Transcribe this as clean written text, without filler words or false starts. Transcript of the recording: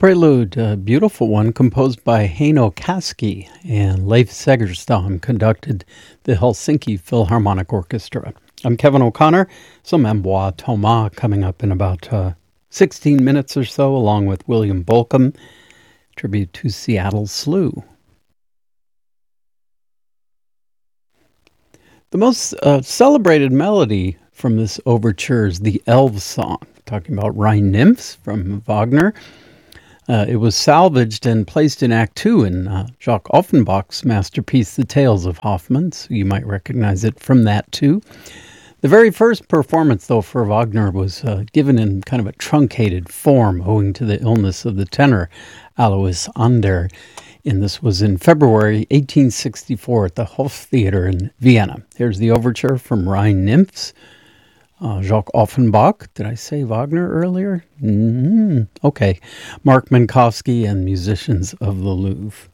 Prelude, a beautiful one composed by Heino Kaski, and Leif Segerstam conducted the Helsinki Philharmonic Orchestra. I'm Kevin O'Connor. Some Amboise Thomas coming up in about 16 minutes or so, along with William Bolcom, tribute to Seattle Slew. The most celebrated melody from this overture is the Elves Song, talking about Rhine nymphs from Wagner. It was salvaged and placed in Act 2 in Jacques Offenbach's masterpiece, The Tales of Hoffmann, so you might recognize it from that too. The very first performance, though, for Wagner was given in kind of a truncated form owing to the illness of the tenor, Alois Ander. And this was in February 1864 at the Hoftheater in Vienna. Here's the overture from Rhine Nymphs. Jacques Offenbach. Did I say Wagner earlier? Okay. Mark Minkowski and musicians of the Louvre.